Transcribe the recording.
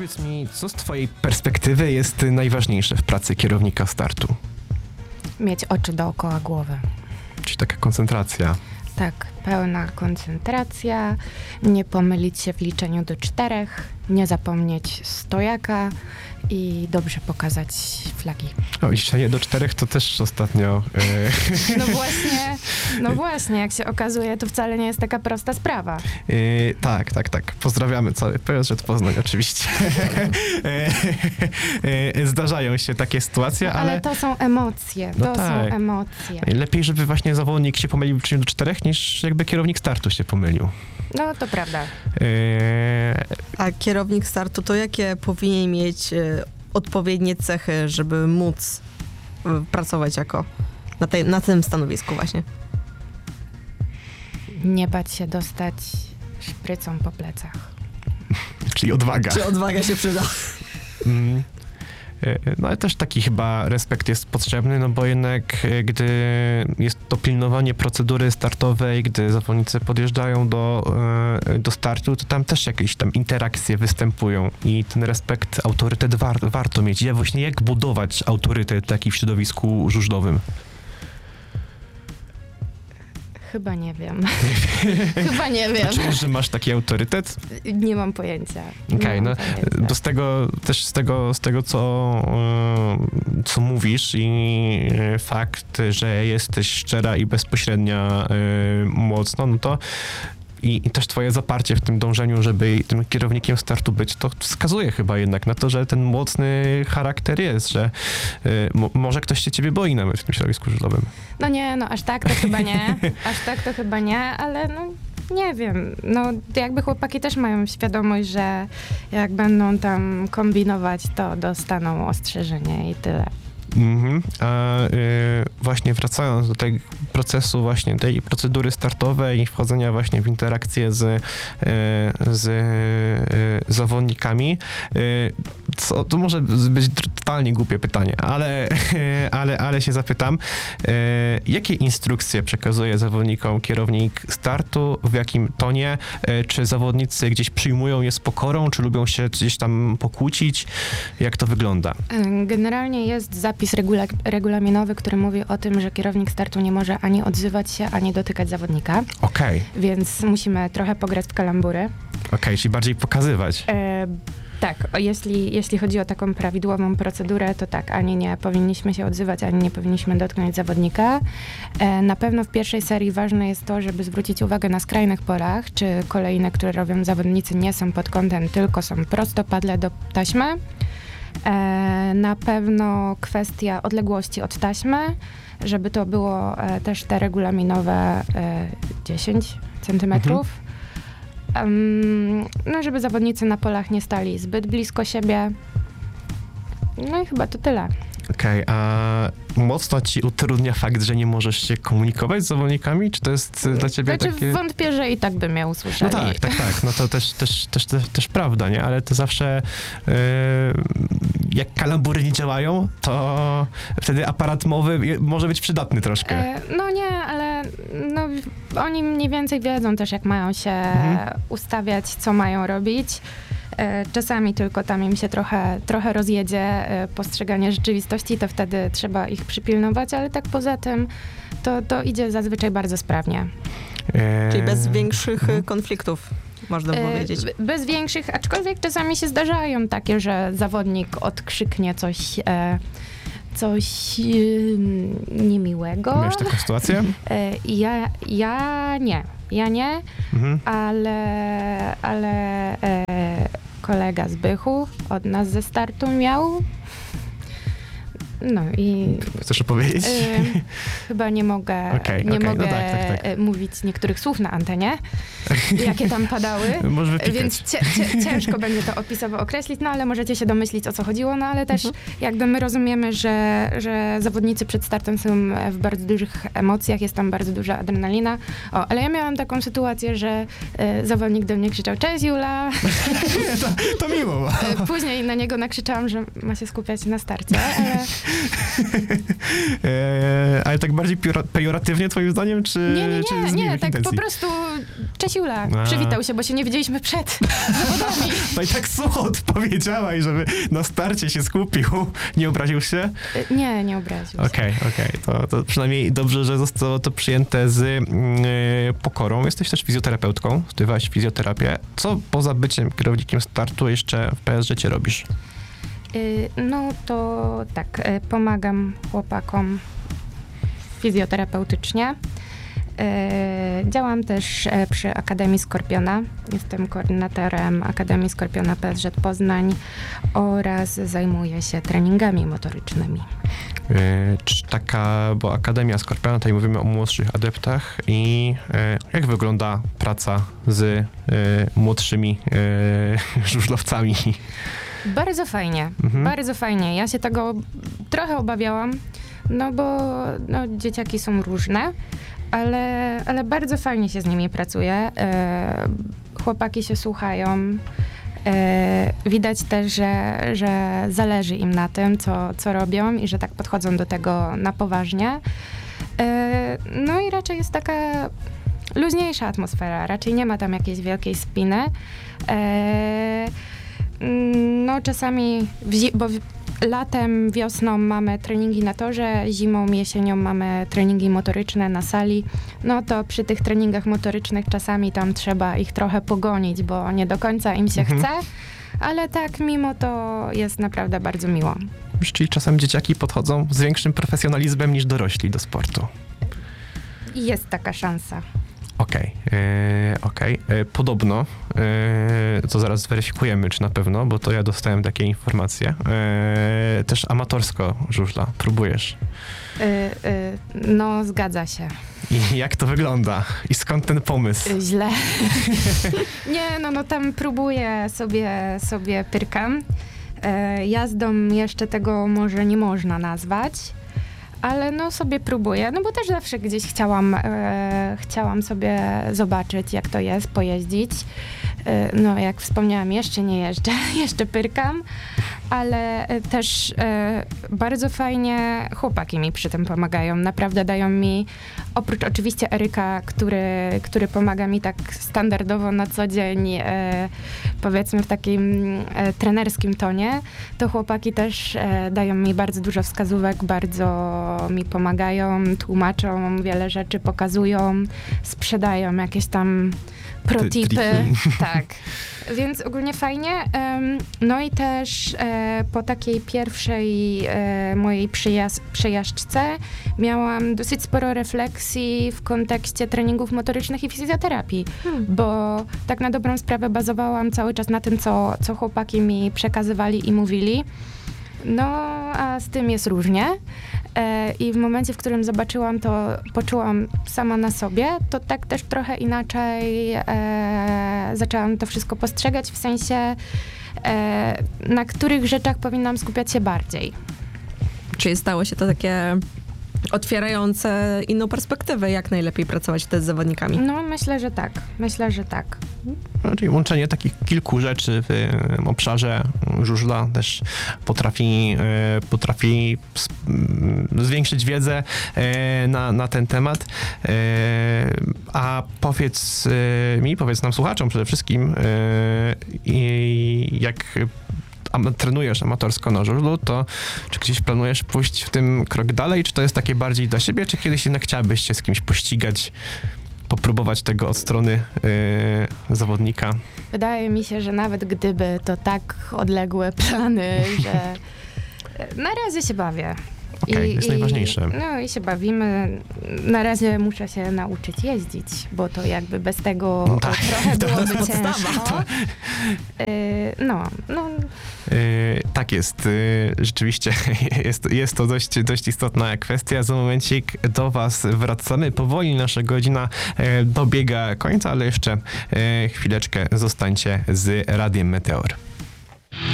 powiedz mi, co z twojej perspektywy jest najważniejsze w pracy kierownika startu? Mieć oczy dookoła głowy. Czyli taka koncentracja. Tak, pełna koncentracja, nie pomylić się w liczeniu do 4, nie zapomnieć stojaka i dobrze pokazać flagi. O, liczenie do 4 to też ostatnio... No właśnie, jak się okazuje, to wcale nie jest taka prosta sprawa. Tak. Pozdrawiamy cały PSZ Poznań oczywiście. Zdarzają się takie sytuacje, ale to są emocje, są emocje. Lepiej, żeby właśnie zawodnik się pomylił w liczeniu do 4, niż jakby kierownik startu się pomylił. No, to prawda. A kierownik startu to jakie powinien mieć odpowiednie cechy, żeby móc pracować na tym stanowisku właśnie? Nie bać się dostać szprycą po plecach. Czyli odwaga. Czy odwaga się przyda? No ale też taki chyba respekt jest potrzebny, no bo jednak gdy jest to pilnowanie procedury startowej, gdy zawodnicy podjeżdżają do startu, to tam też jakieś tam interakcje występują i ten respekt, autorytet warto mieć. Ja właśnie jak budować autorytet taki w środowisku żużlowym? Chyba nie wiem. Chyba nie wiem. Czujesz, że masz taki autorytet? Nie mam pojęcia. Okej, no bo z tego co mówisz i fakt, że jesteś szczera i bezpośrednia mocno, no to i też twoje zaparcie w tym dążeniu, żeby tym kierownikiem startu być, to wskazuje chyba jednak na to, że ten mocny charakter jest, że może ktoś się ciebie boi nawet w tym środowisku żużlowym. No nie, aż tak to chyba nie, ale nie wiem, jakby chłopaki też mają świadomość, że jak będą tam kombinować, to dostaną ostrzeżenie i tyle. A właśnie wracając do tego procesu właśnie tej procedury startowej i wchodzenia właśnie w interakcję z zawodnikami, to może być totalnie głupie pytanie, ale się zapytam, jakie instrukcje przekazuje zawodnikom kierownik startu, w jakim tonie, czy zawodnicy gdzieś przyjmują je z pokorą, czy lubią się gdzieś tam pokłócić, jak to wygląda? Generalnie jest zapis regulaminowy, który mówi o tym, że kierownik startu nie może ani odzywać się, ani dotykać zawodnika. Okej. Więc musimy trochę pograć w kalambury. Okej, czyli bardziej pokazywać. Tak, jeśli chodzi o taką prawidłową procedurę, to tak, ani nie powinniśmy się odzywać, ani nie powinniśmy dotknąć zawodnika. Na pewno w pierwszej serii ważne jest to, żeby zwrócić uwagę na skrajnych polach, czy kolejne, które robią zawodnicy, nie są pod kątem, tylko są prostopadle do taśmy. Na pewno kwestia odległości od taśmy, żeby to było też te regulaminowe 10 centymetrów. Żeby zawodnicy na polach nie stali zbyt blisko siebie. No i chyba to tyle. Okej, a mocno ci utrudnia fakt, że nie możesz się komunikować z zawodnikami? Czy to jest dla ciebie takie... Wątpię, że i tak by mnie usłyszeli. No tak. No to też prawda, nie? Ale to zawsze jak kalambury nie działają, to wtedy aparat mowy może być przydatny troszkę. No nie, ale oni mniej więcej wiedzą też, jak mają się ustawiać, co mają robić. Czasami tylko tam im się trochę rozjedzie postrzeganie rzeczywistości, to wtedy trzeba ich przypilnować, ale tak poza tym to idzie zazwyczaj bardzo sprawnie. Czyli bez większych konfliktów, można powiedzieć. Bez większych, aczkolwiek czasami się zdarzają takie, że zawodnik odkrzyknie coś niemiłego. Miałeś taką sytuację? Ja nie, ale kolega Zbychu od nas ze startu miał. No i... Chcesz opowiedzieć? Chyba nie mogę, mówić niektórych słów na antenie, jakie tam padały, więc ciężko będzie to opisowo określić, ale możecie się domyślić, o co chodziło, ale też jakby my rozumiemy, że zawodnicy przed startem są w bardzo dużych emocjach, jest tam bardzo duża adrenalina. Ale ja miałam taką sytuację, że zawodnik do mnie krzyczał: "Cześć, Jula!" To miło. Później na niego nakrzyczałam, że ma się skupiać na starcie, ale... Ale tak bardziej pejoratywnie twoim zdaniem, czy... Nie, tak intencji? Po prostu cześć Jula, przywitał się, bo się nie widzieliśmy przed zawodami. Tutaj tak sucho odpowiedziałaś, żeby na starcie się skupił. Nie obraził się? Nie obraził się. Okej. To przynajmniej dobrze, że zostało to przyjęte z pokorą. Jesteś też fizjoterapeutką, studiowałaś fizjoterapię. Co poza byciem kierownikiem startu jeszcze w PSG robisz? No to tak, pomagam chłopakom fizjoterapeutycznie. Działam też przy Akademii Skorpiona. Jestem koordynatorem Akademii Skorpiona PSG Poznań oraz zajmuję się treningami motorycznymi. Bo Akademia Skorpiona, tutaj mówimy o młodszych adeptach i jak wygląda praca z młodszymi żużlowcami? Bardzo fajnie, bardzo fajnie. Ja się tego trochę obawiałam, no bo dzieciaki są różne, ale bardzo fajnie się z nimi pracuje. Chłopaki się słuchają. Widać też, że zależy im na tym, co robią i że tak podchodzą do tego na poważnie. No i raczej jest taka luźniejsza atmosfera. Raczej nie ma tam jakiejś wielkiej spiny. No czasami, bo latem, wiosną mamy treningi na torze, zimą, jesienią mamy treningi motoryczne na sali. No to przy tych treningach motorycznych czasami tam trzeba ich trochę pogonić, bo nie do końca im się chce, ale tak mimo to jest naprawdę bardzo miło. Czyli czasem dzieciaki podchodzą z większym profesjonalizmem niż dorośli do sportu. Jest taka szansa. Okej. Podobno, co zaraz zweryfikujemy, czy na pewno, bo to ja dostałem takie informacje, też amatorsko żużla próbujesz. No, zgadza się. I jak to wygląda? I skąd ten pomysł? Źle. Nie, no tam próbuję sobie pyrkam. Jazdą jeszcze tego może nie można nazwać. Ale no sobie próbuję, no bo też zawsze gdzieś chciałam sobie zobaczyć, jak to jest, pojeździć. No jak wspomniałam, jeszcze nie jeżdżę, jeszcze pyrkam, ale też bardzo fajnie chłopaki mi przy tym pomagają. Naprawdę dają mi, oprócz oczywiście Eryka, który pomaga mi tak standardowo na co dzień, powiedzmy w takim trenerskim tonie, to chłopaki też dają mi bardzo dużo wskazówek, bardzo mi pomagają, tłumaczą wiele rzeczy, pokazują, sprzedają jakieś tam protipy. Tak. Więc ogólnie fajnie. No i też po takiej pierwszej mojej przejażdżce miałam dosyć sporo refleksji w kontekście treningów motorycznych i fizjoterapii, bo tak na dobrą sprawę bazowałam cały czas na tym, co chłopaki mi przekazywali i mówili. No, a z tym jest różnie. I w momencie, w którym zobaczyłam to, poczułam sama na sobie, to tak też trochę inaczej zaczęłam to wszystko postrzegać, w sensie na których rzeczach powinnam skupiać się bardziej. Czyli stało się to takie otwierające inną perspektywę, jak najlepiej pracować wtedy z zawodnikami. No, myślę, że tak. Czyli łączenie takich kilku rzeczy w obszarze żużla też potrafi zwiększyć wiedzę na ten temat. A powiedz nam, słuchaczom przede wszystkim, jak trenujesz amatorsko na żużlu, to czy gdzieś planujesz pójść w tym krok dalej, czy to jest takie bardziej dla siebie, czy kiedyś jednak chciałabyś się z kimś pościgać, popróbować tego od strony zawodnika? Wydaje mi się, że nawet gdyby to tak odległe plany, że na razie się bawię. Okej, jest najważniejsze. No i się bawimy. Na razie muszę się nauczyć jeździć, bo to jakby bez tego trochę byłoby ciężko. Tak jest. Rzeczywiście jest to dość istotna kwestia. Za momencik do was wracamy. Powoli nasza godzina dobiega końca, ale jeszcze chwileczkę zostańcie z Radiem Meteor.